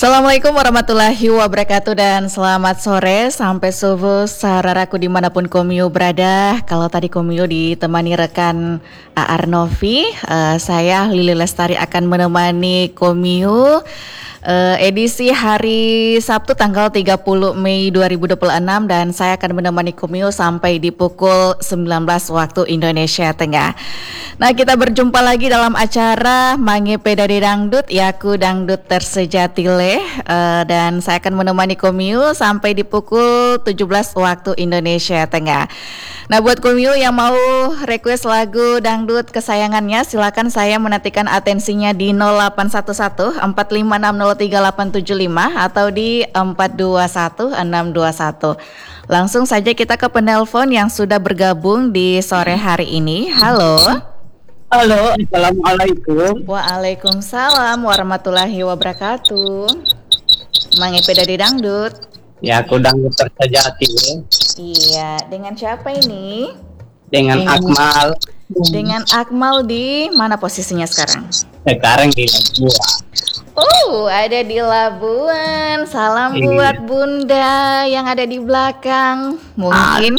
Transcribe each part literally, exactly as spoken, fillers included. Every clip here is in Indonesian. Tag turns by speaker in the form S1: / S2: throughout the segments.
S1: Assalamualaikum warahmatullahi wabarakatuh dan selamat sore sampai subuh sararaku dimanapun Komio berada. Kalau tadi Komio ditemani rekan A R Novi, uh, saya Lili Lestari akan menemani Komio uh, edisi hari Sabtu tanggal tiga puluh Mei dua ribu dua puluh enam dan saya akan menemani Komio sampai di pukul sembilan belas waktu Indonesia Tengah. Nah, kita berjumpa lagi dalam acara Mange Pedade Dangdut, Yaku Dangdut Tersejatile, uh, dan saya akan menemani Komio sampai di pukul tujuh belas waktu Indonesia Tengah. Nah, buat Komio yang mau request lagu dangdut kesayangannya, silakan saya menantikan atensinya di nol delapan satu satu empat lima enam nol tiga delapan tujuh lima atau di empat dua satu enam dua satu. Langsung saja kita ke penelpon yang sudah bergabung di sore hari ini. Halo.
S2: Halo, assalamualaikum.
S1: Waalaikumsalam warahmatullahi wabarakatuh. Mange Pedade Dangdut.
S2: Ya, aku dangdut tersejati.
S1: Iya, dengan siapa ini?
S2: Dengan Akmal.
S1: Dengan Akmal di mana posisinya sekarang?
S2: Sekarang di Labuan.
S1: Oh, ada di Labuan. Salam
S2: Iya.
S1: buat Bunda yang ada di belakang. Mungkin.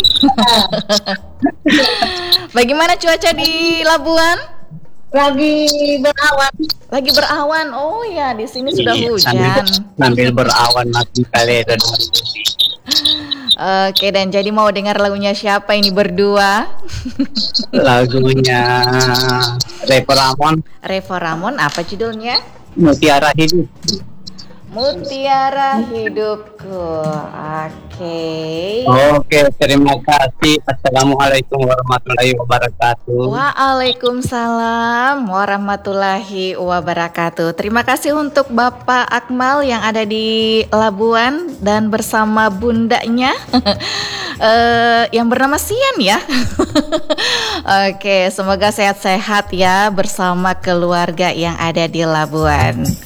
S1: Bagaimana cuaca di Labuan?
S3: Lagi berawan.
S1: Lagi berawan. Oh ya, di sini sudah
S2: Iya,
S1: hujan.
S2: Sambil, sambil berawan masih kali dan
S1: Oke, dan jadi mau dengar lagunya siapa ini berdua?
S2: lagunya Revo Ramon,
S1: Revo Ramon, apa judulnya?
S2: Mutiara Hidup.
S1: Mutiara Hidupku. Oke.
S2: Oke, terima kasih. Assalamualaikum warahmatullahi wabarakatuh.
S1: Waalaikumsalam warahmatullahi wabarakatuh. Terima kasih untuk Bapak Akmal yang ada di Labuan dan bersama bundanya uh, yang bernama Sian ya. Oke, semoga sehat-sehat ya bersama keluarga yang ada di Labuan.